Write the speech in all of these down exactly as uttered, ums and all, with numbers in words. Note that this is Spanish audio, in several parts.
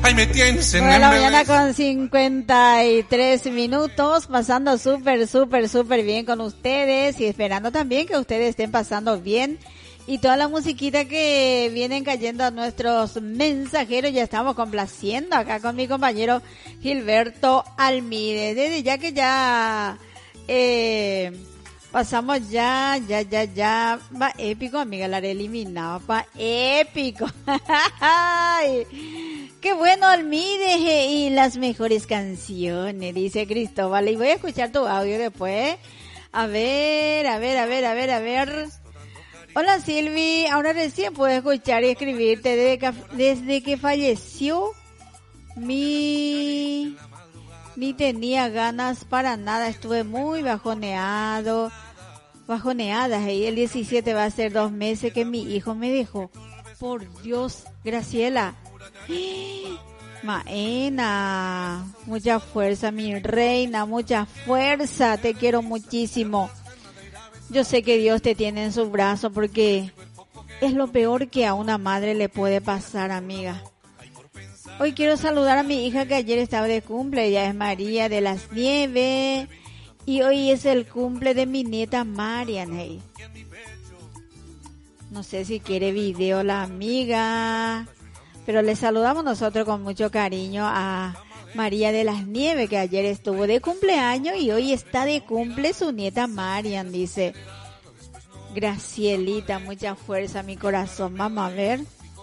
Ahí me tienes en la mañana con cincuenta y tres minutos, pasando súper, súper, súper bien con ustedes y esperando también que ustedes estén pasando bien. Y toda la musiquita que vienen cayendo a nuestros mensajeros ya estamos complaciendo acá con mi compañero Gilberto Almide. Desde ya que ya eh, pasamos ya, ya, ya, ya. Va épico, amiga, la haré eliminado. Va épico. Qué bueno, Almide y las mejores canciones, dice Cristóbal. Y voy a escuchar tu audio después. A ver, a ver, a ver, a ver, a ver. Hola Silvi, ahora recién puedo escuchar y escribirte desde que, desde que falleció mi... Ni tenía ganas para nada, estuve muy bajoneado, bajoneada. Y el diecisiete va a ser dos meses que mi hijo me dejó. Por Dios, Graciela. Maena, mucha fuerza, mi reina, mucha fuerza, te quiero muchísimo. Yo sé que Dios te tiene en su brazo porque es lo peor que a una madre le puede pasar, amiga. Hoy quiero saludar a mi hija que ayer estaba de cumple, ella es María de las Nieves y hoy es el cumple de mi nieta Marian. Hey. No sé si quiere video la amiga, pero le saludamos nosotros con mucho cariño a María de las Nieves, que ayer estuvo de cumpleaños y hoy está de cumple su nieta Marian, dice Gracielita, mucha fuerza mi corazón. Vamos a ver.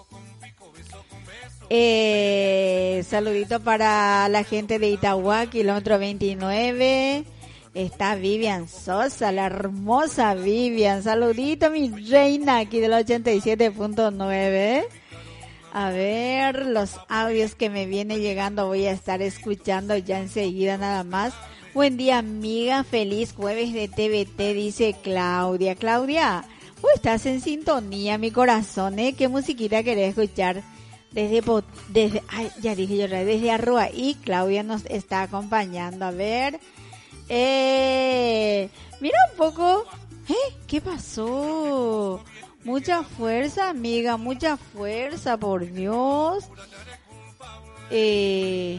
Eh, saludito para la gente de Itagua, kilómetro veintinueve. Está Vivian Sosa, la hermosa Vivian. Saludito mi reina aquí del ochenta y siete punto nueve. A ver, los audios que me viene llegando voy a estar escuchando ya enseguida nada más. Buen día, amiga. Feliz jueves de T V T, dice Claudia. Claudia, vos estás en sintonía, mi corazón, ¿eh? ¿Qué musiquita querés escuchar? Desde, desde, ay, ya dije yo, desde Arroa. Y Claudia nos está acompañando. A ver, eh, mira un poco, ¿eh? ¿Qué pasó? Mucha fuerza, amiga, mucha fuerza, por Dios. Eh,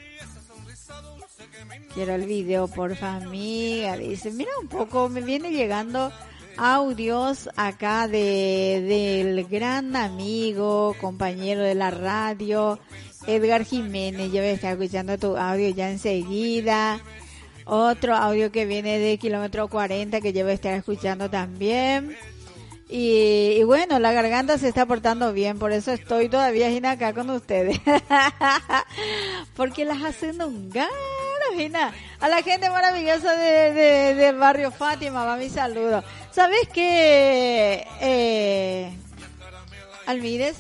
quiero el video, porfa, amiga. Dice, mira un poco, me viene llegando audios acá de del gran amigo, compañero de la radio, Edgar Jiménez. Yo voy a estar escuchando tu audio ya enseguida. Otro audio que viene de kilómetro cuarenta que yo voy a estar escuchando también. Y, y bueno, la garganta se está portando bien, por eso estoy todavía Gina acá con ustedes. Porque las hacen un gano, Gina. A la gente maravillosa de, de, de Barrio Fátima, va mi saludo. ¿Sabes qué, eh, Almides?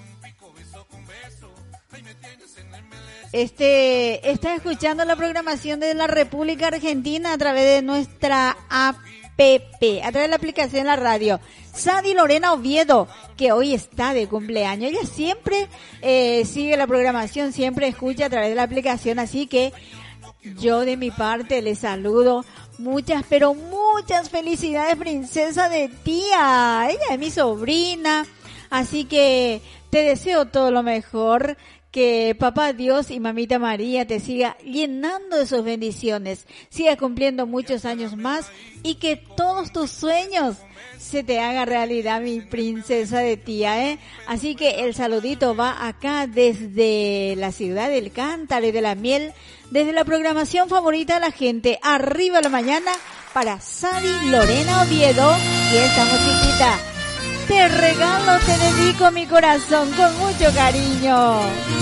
Este, está escuchando la programación de la República Argentina a través de nuestra app, a través de la aplicación de la radio. Sadi Lorena Oviedo, que hoy está de cumpleaños. Ella siempre eh, sigue la programación, siempre escucha a través de la aplicación, así que yo de mi parte le saludo. Muchas, pero muchas felicidades, princesa de tía. Ella es mi sobrina, así que te deseo todo lo mejor. Que Papá Dios y Mamita María te siga llenando de sus bendiciones, siga cumpliendo muchos años más y que todos tus sueños se te haga realidad, mi princesa de tía, ¿eh? Así que el saludito va acá desde la ciudad del Cántaro y de la Miel, desde la programación favorita de la gente, Arriba la Mañana, para Sadi Lorena Oviedo y esta musiquita. Te regalo, te dedico mi corazón con mucho cariño.